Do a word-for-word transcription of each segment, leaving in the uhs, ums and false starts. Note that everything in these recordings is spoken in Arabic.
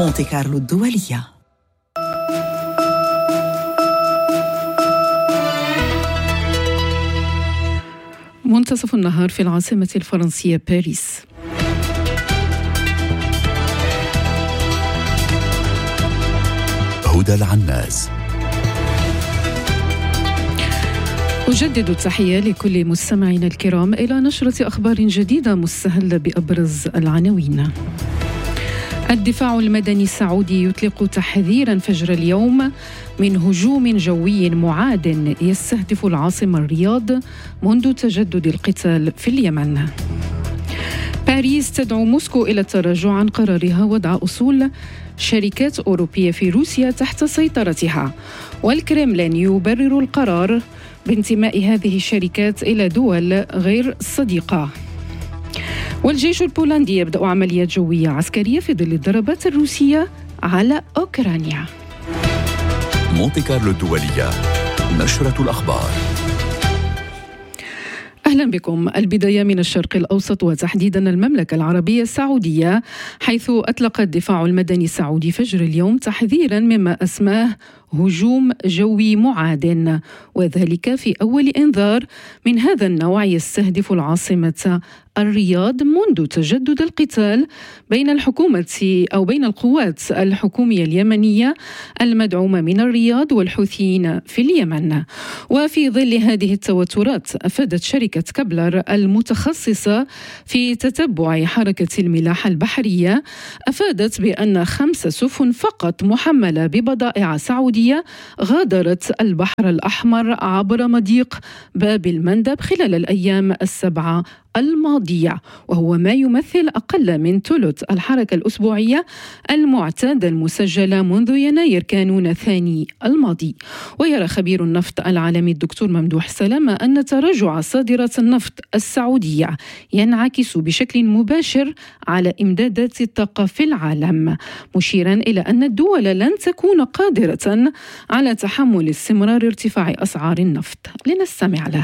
مونتي كارلو الدولية. منتصف النهار في العاصمة الفرنسية باريس. هدى العناز. أجدد التحية لكل مستمعينا الكرام إلى نشرة أخبار جديدة مستهلة بأبرز العناوين. الدفاع المدني السعودي يطلق تحذيرا فجر اليوم من هجوم جوي معاد يستهدف العاصمة الرياض منذ تجدد القتال في اليمن. باريس تدعو موسكو إلى التراجع عن قرارها وضع أصول شركات أوروبية في روسيا تحت سيطرتها، والكرملين يبرر القرار بانتماء هذه الشركات إلى دول غير صديقة. والجيش البولندي يبدأ عمليات جوية عسكرية في ظل الضربات الروسية على أوكرانيا. مونتي كارلو الدولية، نشرة الأخبار. أهلا بكم. البداية من الشرق الأوسط وتحديدا المملكة العربية السعودية، حيث أطلق الدفاع المدني السعودي فجر اليوم تحذيرا مما أسماه هجوم جوي معاد، وذلك في أول إنذار من هذا النوع يستهدف العاصمة الرياض منذ تجدد القتال بين الحكومة أو بين القوات الحكومية اليمنية المدعومة من الرياض والحوثيين في اليمن. وفي ظل هذه التوترات، أفادت شركة كبلر المتخصصة في تتبع حركة الملاحة البحرية أفادت بأن خمس سفن فقط محملة ببضائع سعودية غادرت البحر الأحمر عبر مضيق باب المندب خلال الأيام السبعة الماضية، وهو ما يمثل أقل من ثلث الحركة الأسبوعية المعتادة المسجلة منذ يناير كانون الثاني الماضي. ويرى خبير النفط العالمي الدكتور ممدوح سلامة أن تراجع صادرات النفط السعودية ينعكس بشكل مباشر على إمدادات الطاقة في العالم، مشيرا إلى أن الدول لن تكون قادرة على تحمل استمرار ارتفاع أسعار النفط. لنستمع له.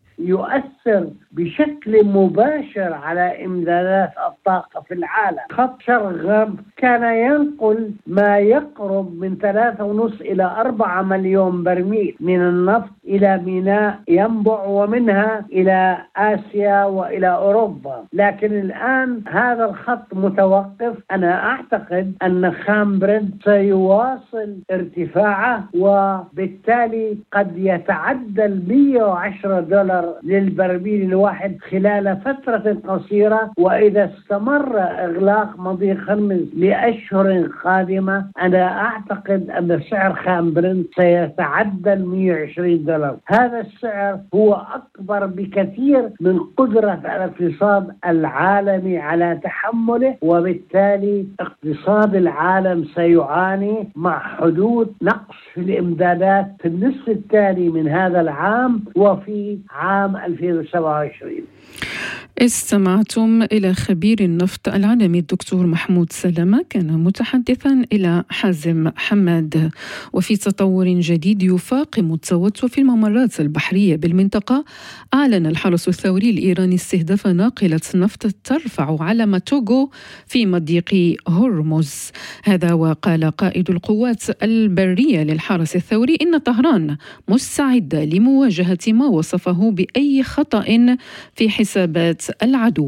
يؤثر بشكل مباشر على إمدادات الطاقة في العالم. خط شرق غرب كان ينقل ما يقرب من ثلاثة ونصف إلى أربعة مليون برميل من النفط إلى ميناء ينبع ومنها إلى آسيا وإلى أوروبا، لكن الآن هذا الخط متوقف. أنا أعتقد أن خام برنت سيواصل ارتفاعه، وبالتالي قد يتعدى مئة وعشرة دولار للبرميل الواحد خلال فترة قصيرة. وإذا استمر إغلاق مضيق هرمز لأشهر قادمة، أنا أعتقد أن سعر خام برنت سيتعدى مئة وعشرين دولار. هذا السعر هو أكبر بكثير من قدرة الاقتصاد العالمي على تحمله، وبالتالي اقتصاد العالم سيعاني مع حدوث نقص في الإمدادات في النصف الثاني من هذا العام وفي عام ألفين وسبعة وعشرين. استمعتم إلى خبير النفط العالمي الدكتور محمود سلامة، كان متحدثا إلى حازم حماد. وفي تطور جديد يفاقم التوتر في الممرات البحرية بالمنطقة، أعلن الحرس الثوري الإيراني استهداف ناقلة نفط ترفع علم توغو في مضيق هرمز. هذا وقال قائد القوات البرية للحرس الثوري إن طهران مستعدة لمواجهة ما وصفه بأي خطأ في حسابات العدو.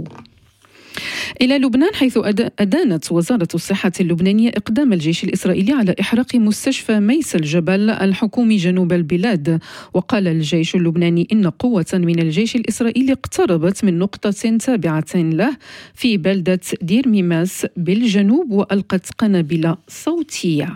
إلى لبنان، حيث أدانت وزارة الصحة اللبنانية إقدام الجيش الإسرائيلي على إحراق مستشفى ميس الجبل الحكومي جنوب البلاد. وقال الجيش اللبناني إن قوة من الجيش الإسرائيلي اقتربت من نقطة تابعة له في بلدة دير ميماس بالجنوب وألقت قنابل صوتية.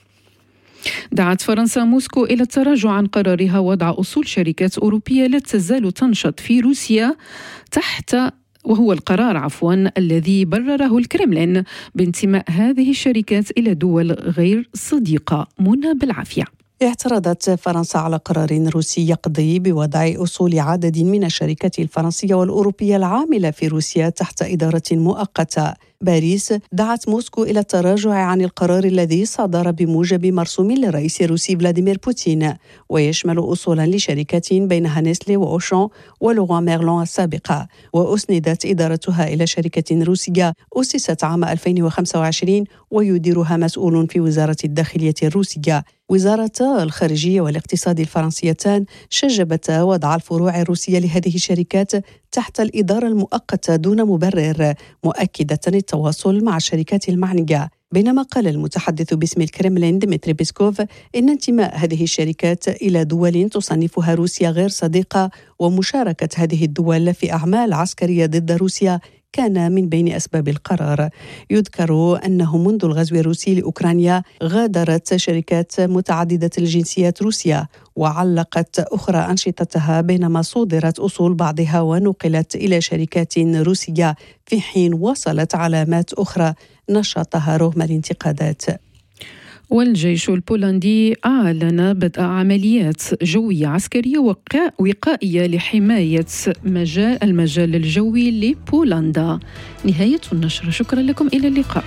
دعت فرنسا موسكو إلى التراجع عن قرارها وضع أصول شركات أوروبية لا تزال تنشط في روسيا تحت وهو القرار عفوا الذي برره الكرملين بانتماء هذه الشركات إلى دول غير صديقة. منى بالعافية. اعترضت فرنسا على قرار روسي يقضي بوضع أصول عدد من الشركات الفرنسية والأوروبية العاملة في روسيا تحت إدارة مؤقتة باريس دعت موسكو إلى التراجع عن القرار الذي صدر بموجب مرسوم للرئيس الروسي فلاديمير بوتين، ويشمل أصولا لشركات بينها نيسلي وأوشان ولوغان ميرلون السابقة، وأسندت إدارتها إلى شركة روسية أسست عام ألفين وخمسة وعشرين ويديرها مسؤول في وزارة الداخلية الروسية. وزارتا الخارجية والاقتصاد الفرنسيتان شجبتا وضع الفروع الروسية لهذه الشركات تحت الإدارة المؤقتة دون مبرر، مؤكدة التواصل مع الشركات المعنية. بينما قال المتحدث باسم الكرملين ديمتري بيسكوف إن انتماء هذه الشركات إلى دول تصنفها روسيا غير صديقة ومشاركة هذه الدول في أعمال عسكرية ضد روسيا كان من بين أسباب القرار. يذكر أنه منذ الغزو الروسي لأوكرانيا غادرت شركات متعددة الجنسيات روسيا، وعلقت أخرى أنشطتها، بينما صودرت أصول بعضها ونقلت إلى شركات روسية، في حين وصلت علامات أخرى نشاطها رغم الانتقادات. والجيش البولندي أعلن بدء عمليات جوية عسكرية وقائية لحماية مجال المجال الجوي لبولندا. نهاية النشر، شكرا لكم، إلى اللقاء.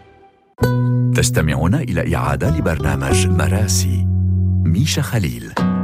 تستمعون إلى إعادة لبرنامج مراسي ميشا خليل.